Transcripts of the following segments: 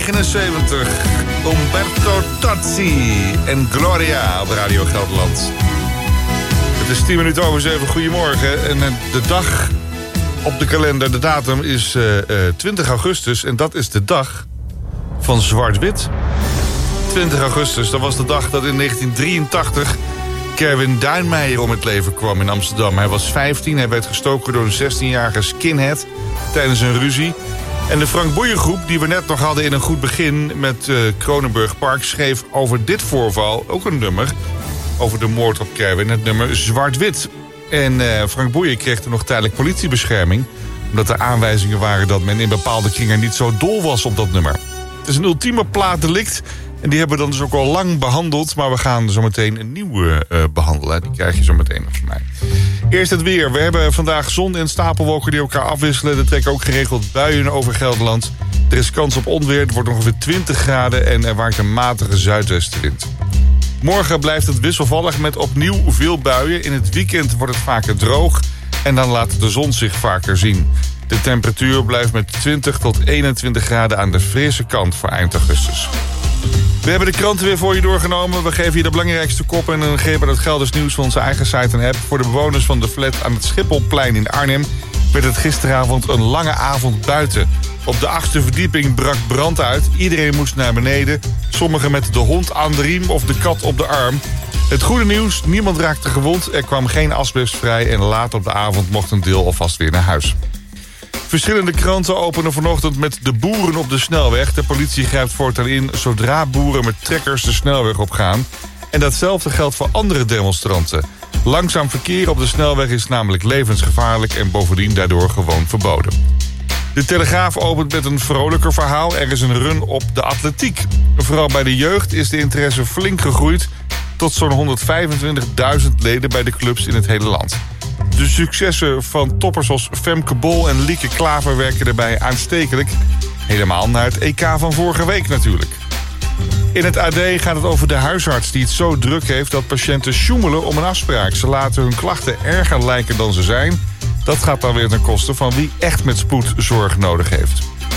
79. Umberto Tozzi en Gloria op Radio Gelderland. Het is 10 minuten over 7. Goedemorgen. En de dag op de kalender, de datum is 20 augustus. En dat is de dag van zwart-wit. 20 augustus, dat was de dag dat in 1983... Kerwin Duinmeijer om het leven kwam in Amsterdam. Hij was 15, hij werd gestoken door een 16-jarige skinhead tijdens een ruzie. En de Frank Boeien groep, die we net nog hadden in een goed begin met Kronenburg Park, schreef over dit voorval ook een nummer over de moord op Kerwin, het nummer Zwart-Wit. En Frank Boeien kreeg er nog tijdelijk politiebescherming, omdat er aanwijzingen waren dat men in bepaalde kringen niet zo dol was op dat nummer. Het is een ultieme plaatdelict. En die hebben we dan dus ook al lang behandeld. Maar we gaan zo meteen een nieuwe behandelen. Die krijg je zo meteen nog van mij. Eerst het weer. We hebben vandaag zon en stapelwolken die elkaar afwisselen. Er trekken ook geregeld buien over Gelderland. Er is kans op onweer. Het wordt ongeveer 20 graden. En er waait een matige zuidwestenwind. Morgen blijft het wisselvallig met opnieuw veel buien. In het weekend wordt het vaker droog. En dan laat de zon zich vaker zien. De temperatuur blijft met 20 tot 21 graden aan de frisse kant voor eind augustus. We hebben de kranten weer voor je doorgenomen. We geven je de belangrijkste koppen en een greep uit het Gelders nieuws van onze eigen site en app. Voor de bewoners van de flat aan het Schipholplein in Arnhem werd het gisteravond een lange avond buiten. Op de 8e verdieping brak brand uit. Iedereen moest naar beneden. Sommigen met de hond aan de riem of de kat op de arm. Het goede nieuws, niemand raakte gewond. Er kwam geen asbest vrij en later op de avond mocht een deel alvast weer naar huis. Verschillende kranten openen vanochtend met de boeren op de snelweg. De politie grijpt voortaan in zodra boeren met trekkers de snelweg opgaan. En datzelfde geldt voor andere demonstranten. Langzaam verkeer op de snelweg is namelijk levensgevaarlijk en bovendien daardoor gewoon verboden. De Telegraaf opent met een vrolijker verhaal. Er is een run op de atletiek. Vooral bij de jeugd is de interesse flink gegroeid tot zo'n 125.000 leden bij de clubs in het hele land. De successen van toppers als Femke Bol en Lieke Klaver werken erbij aanstekelijk. Helemaal naar het EK van vorige week natuurlijk. In het AD gaat het over de huisarts die het zo druk heeft dat patiënten sjoemelen om een afspraak. Ze laten hun klachten erger lijken dan ze zijn. Dat gaat dan weer ten koste van wie echt met spoed zorg nodig heeft.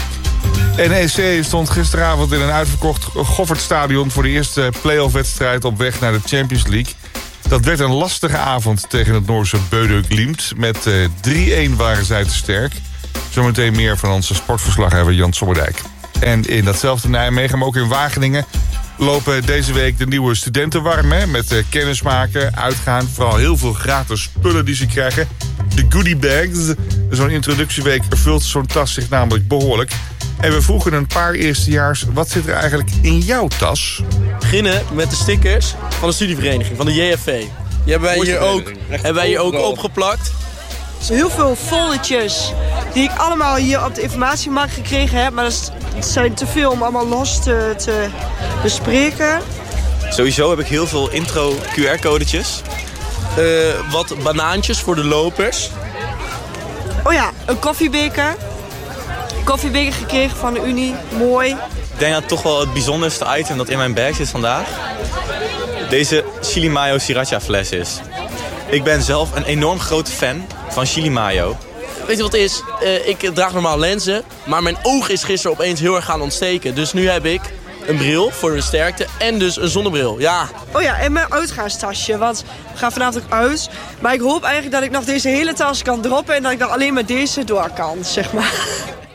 NEC stond gisteravond in een uitverkocht Goffertstadion voor de eerste play-off-wedstrijd op weg naar de Champions League. Dat werd een lastige avond tegen het Noorse Bodø Glimt. Met 3-1 waren zij te sterk. Zometeen meer van onze sportverslaggever Jan Sommerdijk. En in datzelfde Nijmegen, maar ook in Wageningen, lopen deze week de nieuwe studenten warm. Hè? Met kennismaken, uitgaan, vooral heel veel gratis spullen die ze krijgen. De goodie bags. Zo'n introductieweek vult zo'n tas zich namelijk behoorlijk. En we vroegen een paar eerstejaars, wat zit er eigenlijk in jouw tas? Beginnen met de stickers van de studievereniging, van de JFV. Die hebben wij hier ook opgeplakt. Heel veel foldertjes die ik allemaal hier op de informatiemarkt gekregen heb. Maar dat zijn te veel om allemaal los te bespreken. Sowieso heb ik heel veel intro QR-codetjes. Wat banaantjes voor de lopers. Oh ja, een koffiebeker. Koffiebeker gekregen van de Unie. Mooi. Ik denk dat toch wel het bijzonderste item dat in mijn bag zit vandaag deze Chili Mayo Sriracha fles is. Ik ben zelf een enorm grote fan van Chili Mayo. Weet je wat het is? Ik draag normaal lenzen, maar mijn oog is gisteren opeens heel erg gaan ontsteken. Dus nu heb ik een bril voor de sterkte en dus een zonnebril. Ja. Oh ja, en mijn uitgaanstasje, want we gaan vanavond ook uit. Maar ik hoop eigenlijk dat ik nog deze hele tas kan droppen en dat ik dan alleen met deze door kan, zeg maar.